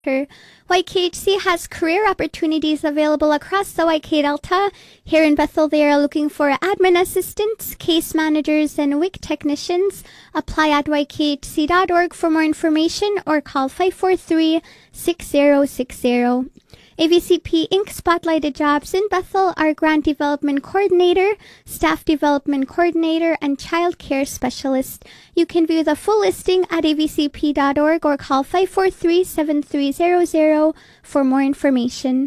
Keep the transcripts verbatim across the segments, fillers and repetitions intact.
Y K H C has career opportunities available across the Y K Delta. Here in Bethel, they are looking for admin assistants, case managers, and W I C technicians. Apply at y k h c dot org for more information or call five four three, six zero six zero. A V C P Incorporated spotlighted jobs in Bethel are Grant Development Coordinator, Staff Development Coordinator, and Child Care Specialist. You can view the full listing at a v c p dot org or call five four three, seven three zero zero for more information.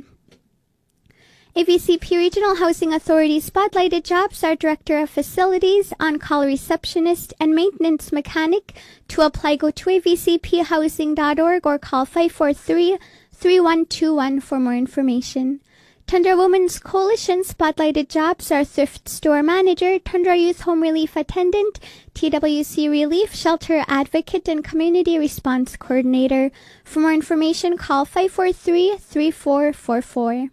A V C P Regional Housing Authority spotlighted jobs are Director of Facilities, On-Call Receptionist, and Maintenance Mechanic. To apply, go to a v c p housing dot org or call five four three, three one two one for more information. Tundra Women's Coalition spotlighted jobs are Thrift Store Manager, Tundra Youth Home Relief Attendant, T W C Relief Shelter Advocate, and Community Response Coordinator. For more information, call five four three, three four four four.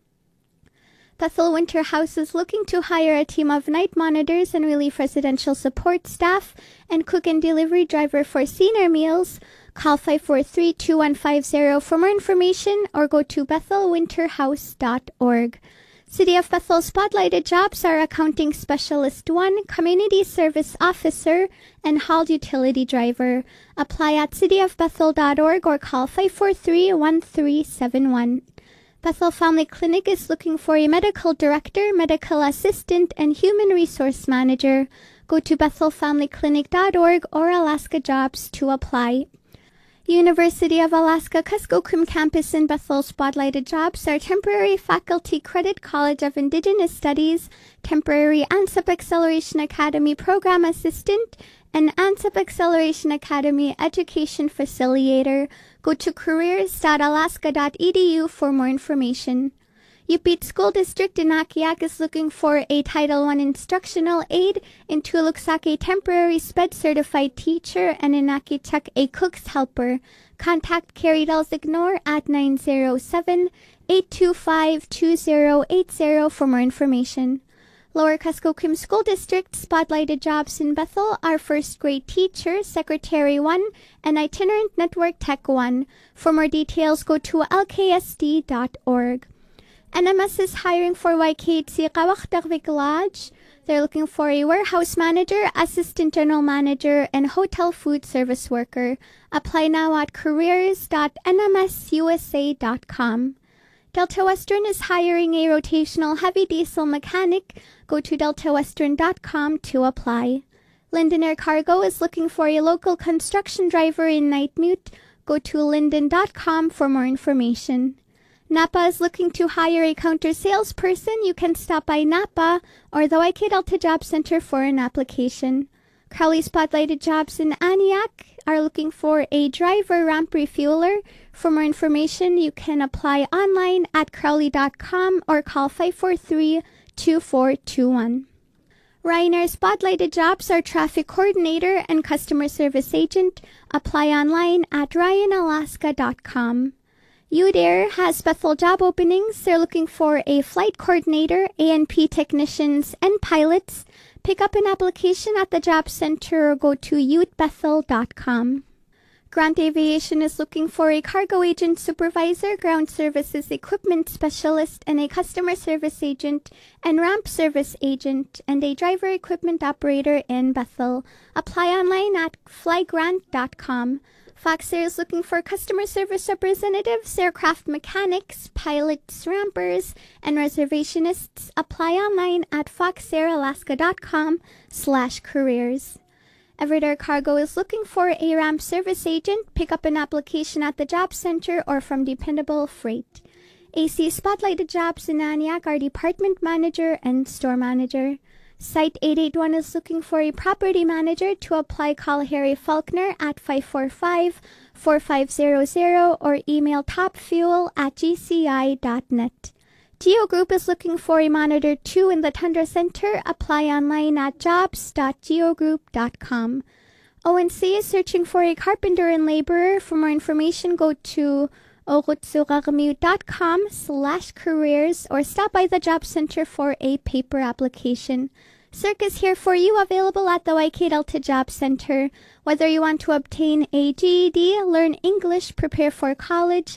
Bethel Winter House is looking to hire a team of night monitors and relief residential support staff and cook and delivery driver for senior meals. Call five four three, two one five zero for more information or go to bethel winter house dot org. City of Bethel spotlighted jobs are Accounting Specialist one, Community Service Officer, and Hall Utility Driver. Apply at city of bethel dot org or call five four three, one three seven one. Bethel Family Clinic is looking for a medical director, medical assistant, and human resource manager. Go to bethel family clinic dot org or Alaska Jobs to apply. University of Alaska Kuskokwim campus in Bethel spotlighted jobs are Temporary Faculty Credit College of Indigenous Studies, Temporary ANSEP Acceleration Academy Program Assistant, and ANSEP Acceleration Academy Education Facilitator. Go to careers dot alaska dot e d u for more information. Upit School District in Nakiak is looking for a Title one instructional aide, in Tuluxak a temporary SPED certified teacher, and in Nakichak a cook's helper. Contact Carrie Delzignor at nine zero seven, eight two five, two zero eight zero for more information. Lower Kuskokwim School District spotlighted jobs in Bethel are First Grade Teacher, Secretary one, and Itinerant Network Tech one. For more details, go to l k s d dot org. N M S is hiring for Y K H C Kawakdagvik Lodge. They're looking for a warehouse manager, assistant general manager, and hotel food service worker. Apply now at careers dot n m s u s a dot com. Delta Western is hiring a rotational heavy diesel mechanic. Go to delta western dot com to apply. Linden Air Cargo is looking for a local construction driver in Nightmute. Go to linden dot com for more information. Napa is looking to hire a counter salesperson. You can stop by Napa or the Y K Delta Job Center for an application. Crowley spotlighted jobs in Aniak are looking for a driver ramp refueler. For more information, you can apply online at crowley dot com or call five four three, two four two one. Ryanair spotlighted jobs are traffic coordinator and customer service agent. Apply online at ryan alaska dot com. Udair has Bethel job openings. They're looking for a flight coordinator, A N P technicians, and pilots. Pick up an application at the job center or go to ute bethel dot com. Grant Aviation is looking for a cargo agent supervisor, ground services equipment specialist, and a customer service agent and ramp service agent, and a driver equipment operator in Bethel. Apply online at fly grant dot com. Fox Air is looking for customer service representatives, aircraft mechanics, pilots, rampers, and reservationists. Apply online at fox air alaska dot com slash careers. Everett Air Cargo is looking for a ramp service agent. Pick up an application at the job center or from Dependable Freight. A C spotlighted jobs in Aniak are department manager and store manager. Site eight eight one is looking for a property manager. To apply, call Harry Faulkner at five four five, four five zero zero or email topfuel at g c i dot net. Geo Group is looking for a monitor two in the Tundra Center. Apply online at jobs dot geogroup dot com. O N C is searching for a carpenter and laborer. For more information, go to orutsurarmute dot com slash careers or stop by the job center for a paper application. Circ is here for you, available at the Y K Delta Job Center. Whether you want to obtain a G E D, learn English, prepare for college,